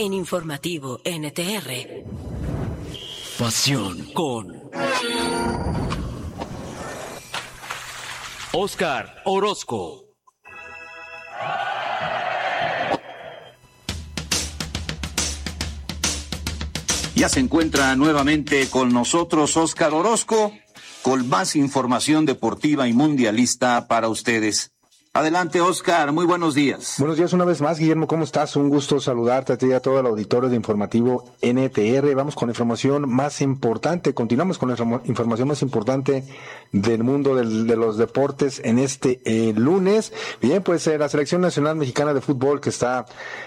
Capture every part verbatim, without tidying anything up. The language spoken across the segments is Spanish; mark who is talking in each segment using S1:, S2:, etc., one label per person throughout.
S1: en Informativo N T R.
S2: Pasión con Óscar Orozco.
S3: Ya se encuentra nuevamente con nosotros Óscar Orozco, con más información deportiva y mundialista para ustedes. Adelante, Óscar, muy buenos días.
S4: Buenos días una vez más, Guillermo, ¿cómo estás? Un gusto saludarte a ti y a todo el auditorio de Informativo N T R. Vamos con la información más importante, continuamos con la información más importante del mundo del, de los deportes en este eh, lunes. Bien, pues eh, la Selección Nacional Mexicana de Fútbol, que está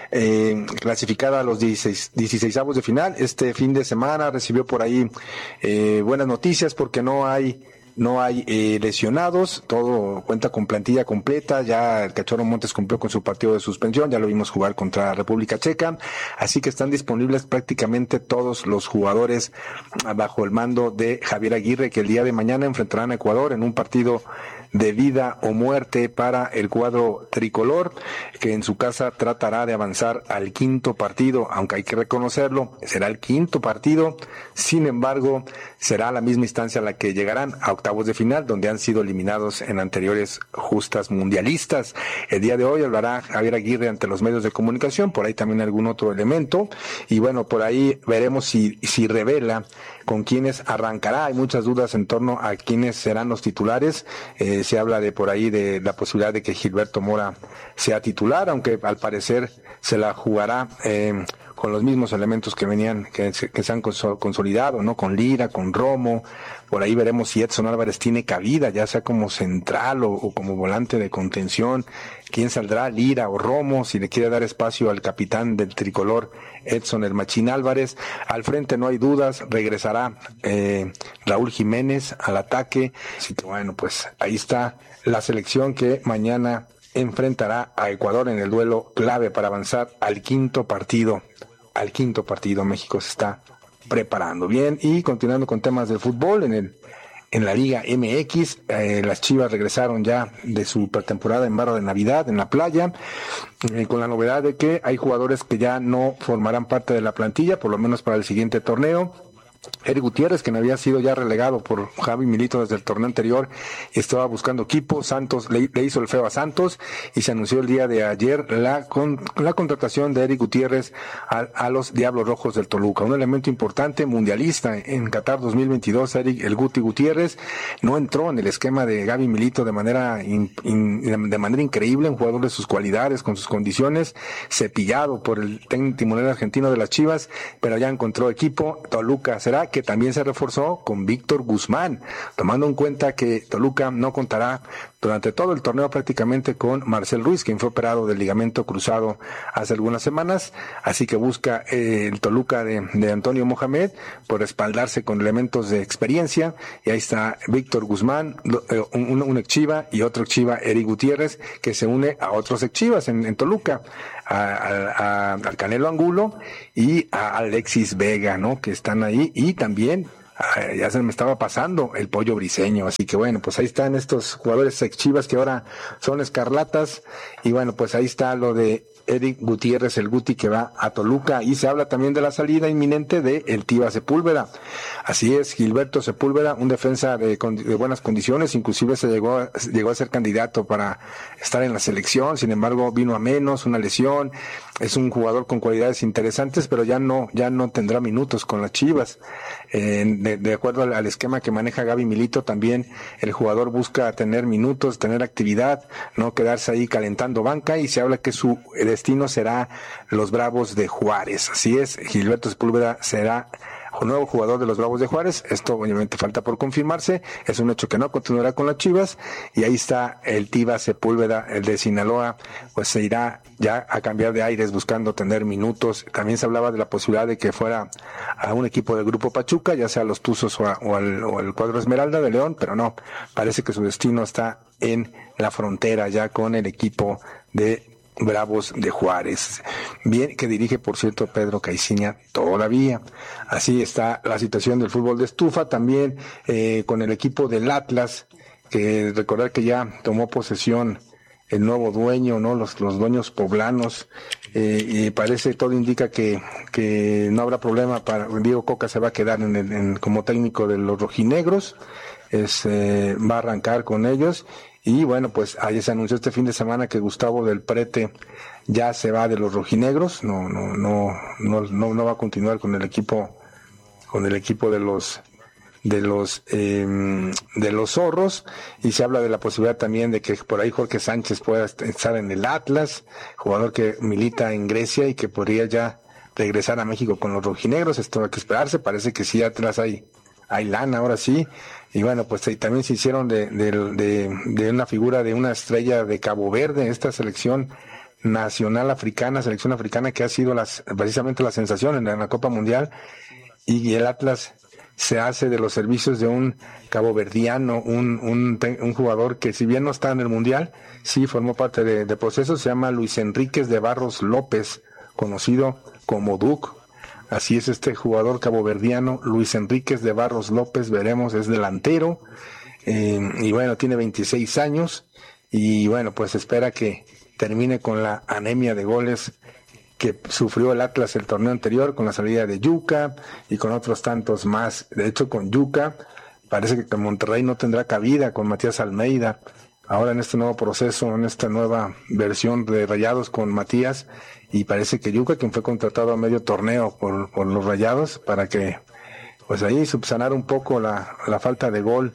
S4: eh, clasificada a los dieciséis, dieciseisavos de final, este fin de semana recibió por ahí eh, buenas noticias porque no hay No hay eh, lesionados, todo cuenta con plantilla completa, ya el Cachorro Montes cumplió con su partido de suspensión, ya lo vimos jugar contra República Checa, así que están disponibles prácticamente todos los jugadores bajo el mando de Javier Aguirre, que el día de mañana enfrentarán a Ecuador en un partido de vida o muerte para el cuadro tricolor, que en su casa tratará de avanzar al quinto partido, aunque hay que reconocerlo, será el quinto partido, sin embargo, será la misma instancia a la que llegarán a octavos de final, donde han sido eliminados en anteriores justas mundialistas. El día de hoy hablará Javier Aguirre ante los medios de comunicación, por ahí también algún otro elemento, y bueno, por ahí veremos si, si revela con quiénes arrancará. Hay muchas dudas en torno a quiénes serán los titulares. Eh, se habla de por ahí de la posibilidad de que Gilberto Mora sea titular, aunque al parecer se la jugará eh, con los mismos elementos que venían, que se, que se han consolidado, ¿no? Con Lira, con Romo. Por ahí veremos si Edson Álvarez tiene cabida, ya sea como central o, o como volante de contención. ¿Quién saldrá, Lira o Romo? Si le quiere dar espacio al capitán del tricolor, Edson el Machín Álvarez. Al frente no hay dudas, regresará eh, Raúl Jiménez al ataque. Así que bueno, pues ahí está la selección que mañana enfrentará a Ecuador en el duelo clave para avanzar al quinto partido. Al quinto partido, México se está preparando. Bien, y continuando con temas del fútbol, en el en la Liga M X, eh, las Chivas regresaron ya de su pretemporada en barra de Navidad en la playa, eh, con la novedad de que hay jugadores que ya no formarán parte de la plantilla, por lo menos para el siguiente torneo. Eric Gutiérrez, quien había sido ya relegado por Javi Milito desde el torneo anterior, estaba buscando equipo. Santos le, le hizo el feo a Santos y se anunció el día de ayer la con, la contratación de Eric Gutiérrez a, a los Diablos Rojos del Toluca, un elemento importante mundialista en Qatar dos mil veintidós. Eric el Guti Gutiérrez no entró en el esquema de Javi Milito de manera in, in, de manera increíble, un jugador de sus cualidades, con sus condiciones, cepillado por el técnico timonel argentino de las Chivas, pero ya encontró equipo. Toluca será que también se reforzó con Víctor Guzmán, tomando en cuenta que Toluca no contará durante todo el torneo prácticamente con Marcel Ruiz, quien fue operado del ligamento cruzado hace algunas semanas, así que busca eh, el Toluca de, de Antonio Mohamed por respaldarse con elementos de experiencia, y ahí está Víctor Guzmán, eh, un, un ex Chiva y otro ex Chiva, Eric Gutiérrez, que se une a otros ex Chivas en, en Toluca, a, a, a, al Canelo Angulo y a Alexis Vega, ¿no? Que están ahí, y también Ay, ya se me estaba pasando el Pollo Briseño, así que bueno, pues ahí están estos jugadores ex Chivas que ahora son escarlatas, y bueno, pues ahí está lo de Eric Gutiérrez, el Guti, que va a Toluca, y se habla también de la salida inminente de el Tiva Sepúlveda. Así es, Gilberto Sepúlveda, un defensa de, de buenas condiciones, inclusive se llegó a, llegó a ser candidato para estar en la selección, sin embargo vino a menos, una lesión. Es un jugador con cualidades interesantes, pero ya no ya no tendrá minutos con las Chivas. Eh, de, de acuerdo al, al esquema que maneja Gaby Milito, también el jugador busca tener minutos, tener actividad, no quedarse ahí calentando banca, y se habla que su destino será los Bravos de Juárez. Así es, Gilberto Sepúlveda será un nuevo jugador de los Bravos de Juárez. Esto obviamente falta por confirmarse, es un hecho que no continuará con las Chivas, y ahí está el Tiva Sepúlveda, el de Sinaloa, pues se irá ya a cambiar de aires buscando tener minutos. También se hablaba de la posibilidad de que fuera a un equipo del Grupo Pachuca, ya sea a los Tuzos o, a, o, al, o al cuadro Esmeralda de León, pero no, parece que su destino está en la frontera ya con el equipo de Bravos de Juárez. Bien, que dirige, por cierto, Pedro Caiciña todavía. Así está la situación del fútbol de estufa, también eh, con el equipo del Atlas, que recordar que ya tomó posesión el nuevo dueño, ¿no? Los, los dueños poblanos, eh, y parece, todo indica que, que no habrá problema para Diego Coca, se va a quedar en el, en, como técnico de los rojinegros, es, eh, va a arrancar con ellos. Y bueno, pues ahí se anunció este fin de semana que Gustavo del Prete ya se va de los rojinegros, no, no, no, no, no, no va a continuar con el equipo, con el equipo de los, de los, eh, de los zorros, y se habla de la posibilidad también de que por ahí Jorge Sánchez pueda estar en el Atlas, jugador que milita en Grecia y que podría ya regresar a México con los rojinegros. Esto hay que esperarse, parece que sí, Atlas hay, hay lana ahora sí. Y bueno, pues también se hicieron de, de, de, de una figura de una estrella de Cabo Verde, esta selección nacional africana, selección africana que ha sido las, precisamente la sensación en la, en la Copa Mundial, y el Atlas se hace de los servicios de un caboverdiano, un, un, un jugador que si bien no está en el Mundial, sí formó parte de, de procesos, se llama Luis Enríquez de Barros López, conocido como Duke. Así es este jugador caboverdiano, Luis Enríquez de Barros López, veremos, es delantero, eh, y bueno, tiene veintiséis años, y bueno, pues espera que termine con la anemia de goles que sufrió el Atlas el torneo anterior, con la salida de Yuca y con otros tantos más. De hecho, con Yuca parece que Monterrey no tendrá cabida, con Matías Almeida. Ahora en este nuevo proceso, en esta nueva versión de Rayados con Matías, y parece que Yuca, quien fue contratado a medio torneo por, por los Rayados, para que pues ahí subsanar un poco la, la falta de gol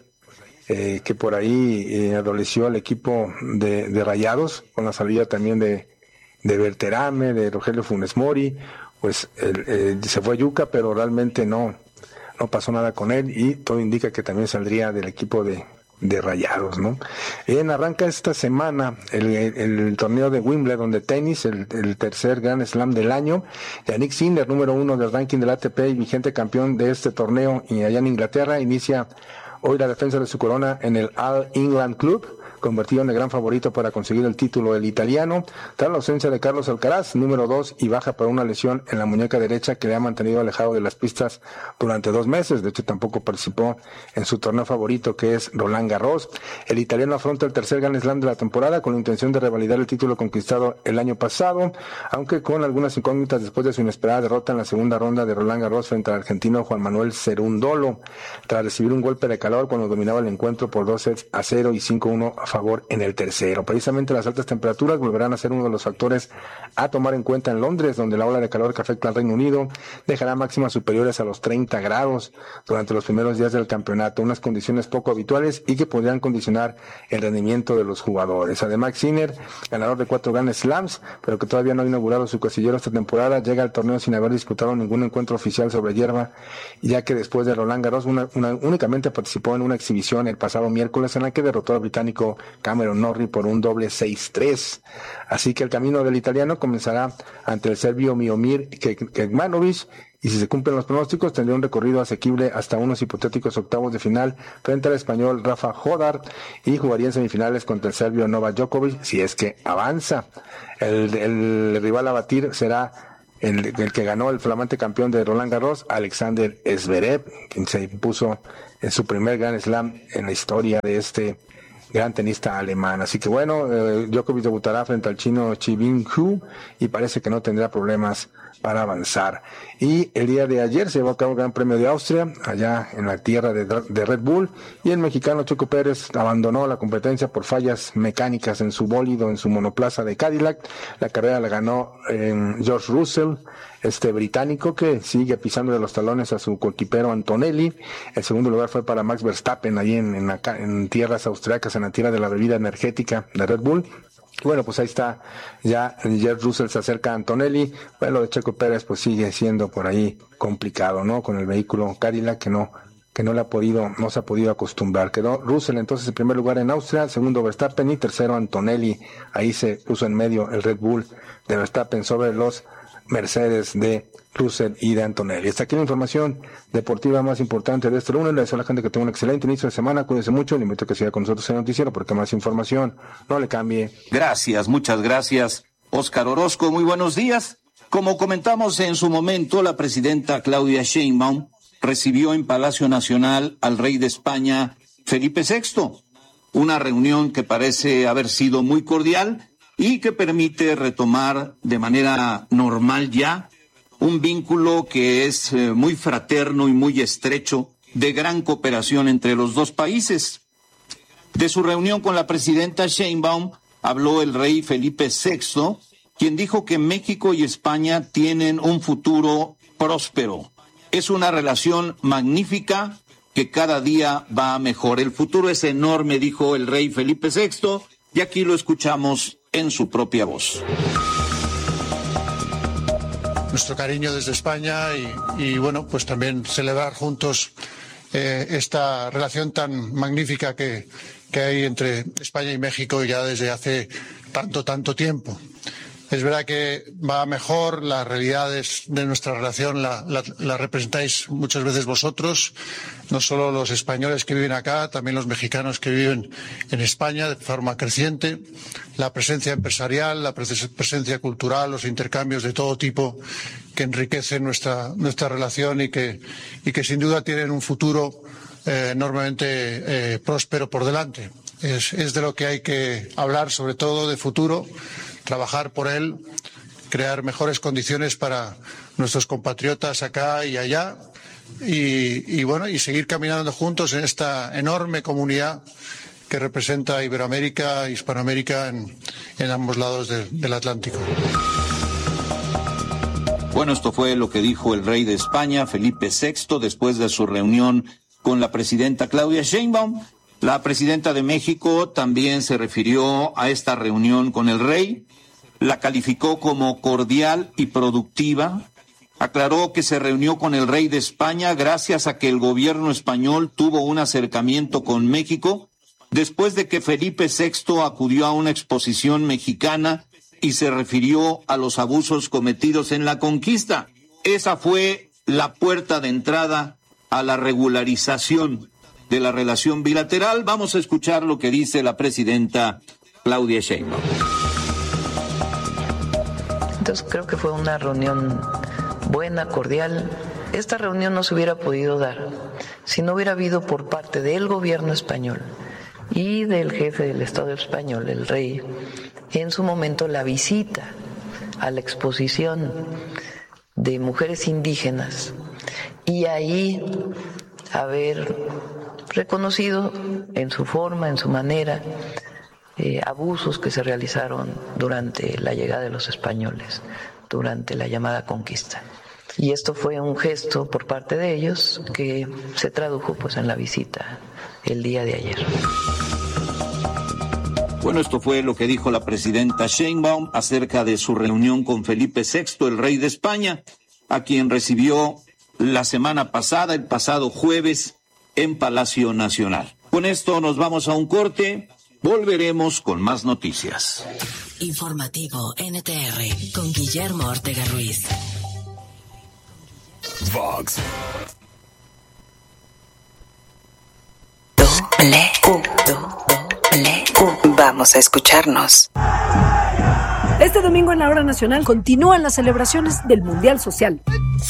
S4: eh, que por ahí eh, adoleció al equipo de, de Rayados, con la salida también de, de Berterame, de Rogelio Funes Mori. Pues el, eh, se fue Yuca, pero realmente no, no pasó nada con él, y todo indica que también saldría del equipo de de Rayados, ¿no? En arranca esta semana el, el, el torneo de Wimbledon de tenis, el, el tercer Grand Slam del año. Yannick Sinner, número uno del ranking del A T P y vigente campeón de este torneo y allá en Inglaterra, inicia hoy la defensa de su corona en el All England Club, convertido en el gran favorito para conseguir el título del italiano, tras la ausencia de Carlos Alcaraz, número dos, y baja por una lesión en la muñeca derecha que le ha mantenido alejado de las pistas durante dos meses. De hecho, tampoco participó en su torneo favorito, que es Roland Garros. El italiano afronta el tercer Grand Slam de la temporada con la intención de revalidar el título conquistado el año pasado, aunque con algunas incógnitas después de su inesperada derrota en la segunda ronda de Roland Garros frente al argentino Juan Manuel Cerundolo, tras recibir un golpe de calor cuando dominaba el encuentro por dos sets a cero y cinco uno a favor en el tercero. Precisamente las altas temperaturas volverán a ser uno de los factores a tomar en cuenta en Londres, donde la ola de calor que afecta al Reino Unido dejará máximas superiores a los treinta grados durante los primeros días del campeonato, unas condiciones poco habituales y que podrían condicionar el rendimiento de los jugadores. Además, Sinner, ganador de cuatro Grand Slams, pero que todavía no ha inaugurado su casillero esta temporada, llega al torneo sin haber disputado ningún encuentro oficial sobre hierba, ya que después de Roland Garros una, una, únicamente participó en una exhibición el pasado miércoles en la que derrotó al británico Cameron Norrie por un doble seis tres. Así que el camino del italiano comenzará ante el serbio Miomir Kekmanovic, y si se cumplen los pronósticos tendría un recorrido asequible hasta unos hipotéticos octavos de final frente al español Rafa Hodar, y jugaría en semifinales contra el serbio Novak Djokovic si es que avanza. El, el rival a batir será el, el que ganó el flamante campeón de Roland Garros, Alexander Zverev, quien se impuso en su primer Grand Slam en la historia de este gran tenista alemán. Así que bueno, eh, Djokovic debutará frente al chino Chi Bin Hu y parece que no tendrá problemas para avanzar. Y el día de ayer se llevó a cabo el Gran Premio de Austria, allá en la tierra de, de Red Bull, y el mexicano Checo Pérez abandonó la competencia por fallas mecánicas en su bólido, en su monoplaza de Cadillac. La carrera la ganó eh, George Russell, este británico que sigue pisando de los talones a su coequipero Antonelli. El segundo lugar fue para Max Verstappen, allí en, en, la, en tierras austriacas, en la tierra de la bebida energética de Red Bull. Bueno, pues ahí está, ya George Russell se acerca a Antonelli. Bueno, lo de Checo Pérez pues sigue siendo por ahí complicado, ¿no? Con el vehículo Cadillac que no que no le ha podido, no se ha podido acostumbrar. Quedó Russell entonces en primer lugar en Austria, segundo Verstappen y tercero Antonelli. Ahí se puso en medio el Red Bull de Verstappen sobre los Mercedes de Russell y de Antonelli. Hasta aquí la información deportiva más importante de este lunes. Le deseo a la gente que tenga un excelente inicio de semana. Cuídense mucho. Le invito a que siga con nosotros en el noticiero porque más información no le cambie.
S3: Gracias, muchas gracias, Óscar Orozco. Muy buenos días. Como comentamos en su momento, la presidenta Claudia Sheinbaum recibió en Palacio Nacional al rey de España, Felipe sexto. Una reunión que parece haber sido muy cordial y que permite retomar de manera normal ya un vínculo que es eh, muy fraterno y muy estrecho, de gran cooperación entre los dos países. De su reunión con la presidenta Sheinbaum habló el rey Felipe sexto, quien dijo que México y España tienen un futuro próspero. Es una relación magnífica que cada día va mejor. El futuro es enorme, dijo el rey Felipe sexto, y aquí lo escuchamos en su propia voz.
S5: Nuestro cariño desde España y, y bueno, pues también celebrar juntos eh, esta relación tan magnífica que, que hay entre España y México ya desde hace tanto, tanto tiempo. Es verdad que va mejor, las realidades de nuestra relación la, la, la representáis muchas veces vosotros, no solo los españoles que viven acá, también los mexicanos que viven en España de forma creciente. La presencia empresarial, la presencia cultural, los intercambios de todo tipo que enriquecen nuestra, nuestra relación y que, y que sin duda tienen un futuro eh, enormemente eh, próspero por delante. Es, es de lo que hay que hablar, sobre todo de futuro, trabajar por él, crear mejores condiciones para nuestros compatriotas acá y allá y, y bueno, y seguir caminando juntos en esta enorme comunidad que representa Iberoamérica, Hispanoamérica en, en ambos lados de, del Atlántico.
S3: Bueno, esto fue lo que dijo el rey de España, Felipe sexto, después de su reunión con la presidenta Claudia Sheinbaum. La presidenta de México también se refirió a esta reunión con el rey, la calificó como cordial y productiva, aclaró que se reunió con el rey de España gracias a que el gobierno español tuvo un acercamiento con México después de que Felipe sexto acudió a una exposición mexicana y se refirió a los abusos cometidos en la conquista. Esa fue la puerta de entrada a la regularización de la relación bilateral. Vamos a escuchar lo que dice la presidenta Claudia Sheinbaum.
S6: Entonces creo que fue una reunión buena, cordial. Esta reunión no se hubiera podido dar si no hubiera habido por parte del gobierno español y del jefe del Estado español, el rey, en su momento la visita a la exposición de mujeres indígenas y ahí haber reconocido en su forma, en su manera, eh, abusos que se realizaron durante la llegada de los españoles, durante la llamada conquista. Y esto fue un gesto por parte de ellos que se tradujo pues en la visita el día de ayer.
S3: Bueno, esto fue lo que dijo la presidenta Sheinbaum acerca de su reunión con Felipe sexto, el rey de España, a quien recibió la semana pasada, el pasado jueves, en Palacio Nacional. Con esto nos vamos a un corte, volveremos con más noticias.
S1: Informativo N T R con Guillermo Ortega Ruiz.
S2: Vox.
S7: Doble U, doble U. Vamos a escucharnos.
S8: Este domingo en la Hora Nacional continúan las celebraciones del Mundial Social.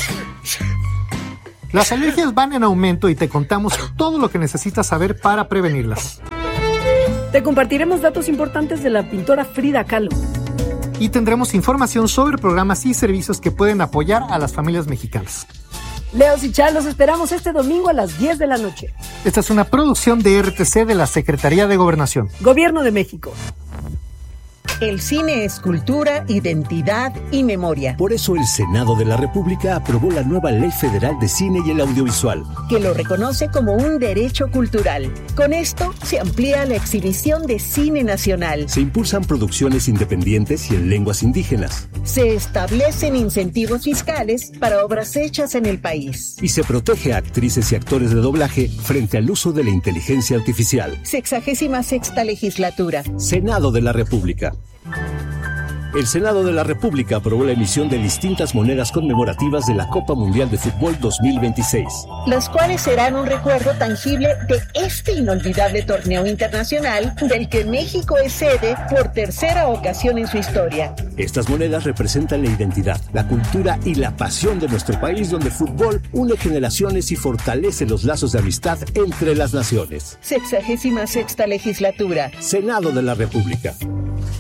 S9: Las alergias van en aumento y te contamos todo lo que necesitas saber para prevenirlas.
S8: Te compartiremos datos importantes de la pintora Frida Kahlo.
S9: Y tendremos información sobre programas y servicios que pueden apoyar a las familias mexicanas.
S8: Leos y Char, los esperamos este domingo a las diez de la noche.
S9: Esta es una producción de R T C de la Secretaría de Gobernación.
S8: Gobierno de México.
S10: El cine es cultura, identidad y memoria.
S11: Por eso el Senado de la República aprobó la nueva Ley Federal de Cine y el Audiovisual,
S10: que lo reconoce como un derecho cultural. Con esto se amplía la exhibición de cine nacional.
S11: Se impulsan producciones independientes y en lenguas indígenas.
S10: Se establecen incentivos fiscales para obras hechas en el país.
S11: Y se protege a actrices y actores de doblaje frente al uso de la inteligencia artificial.
S10: Sexagésima sexta legislatura.
S11: Senado de la República. El Senado de la República aprobó la emisión de distintas monedas conmemorativas de la Copa Mundial de Fútbol dos mil veintiséis.
S10: Las cuales serán un recuerdo tangible de este inolvidable torneo internacional del que México es sede por tercera ocasión en su historia.
S11: Estas monedas representan la identidad, la cultura y la pasión de nuestro país, donde el fútbol une generaciones y fortalece los lazos de amistad entre las naciones.
S10: Sexagésima sexta legislatura.
S11: Senado de la República.